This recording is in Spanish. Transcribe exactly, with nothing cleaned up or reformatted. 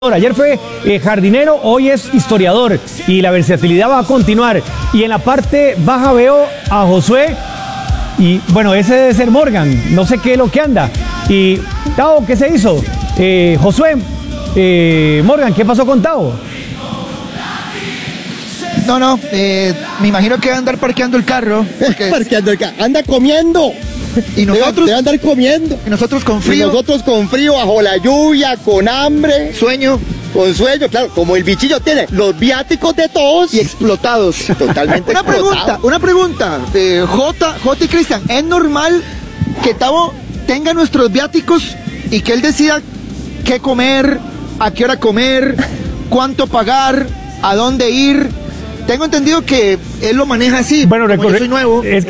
Ayer fue eh, jardinero, hoy es historiador y la versatilidad va a continuar. Y en la parte baja veo a Josué y bueno, ese debe ser Morgan, no sé qué es lo que anda. Y Tao, ¿qué se hizo? Eh, Josué, eh, Morgan, ¿qué pasó con Tao? No, no, eh, me imagino que va a andar parqueando el carro. Porque... parqueando el carro, anda comiendo. Y nosotros debe andar comiendo. Y nosotros con frío. Y nosotros con frío, bajo la lluvia, con hambre. Sueño. Con sueño, claro, como el bichillo tiene los viáticos de todos. Y explotados. Totalmente Una explotado. pregunta, una pregunta. Eh, J, J y Cristian, ¿es normal que Tavo tenga nuestros viáticos y que él decida qué comer, a qué hora comer, cuánto pagar, a dónde ir? Tengo entendido que él lo maneja así. Bueno, como yo soy nuevo. Es que